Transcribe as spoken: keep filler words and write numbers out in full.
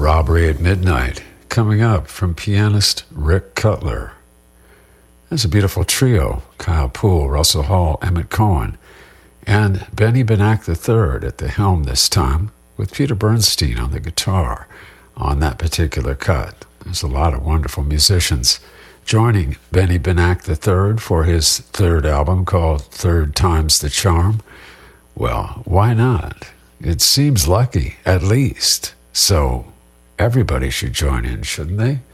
Robbery at Midnight, coming up from pianist Rick Cutler. That's a beautiful trio, Kyle Poole, Russell Hall, Emmett Cohen, and Benny Benack the third at the helm this time, with Peter Bernstein on the guitar on that particular cut. There's a lot of wonderful musicians joining Benny Benack the third for his third album called Third Time's the Charm. Well, why not? It seems lucky, at least. So everybody should join in, shouldn't they?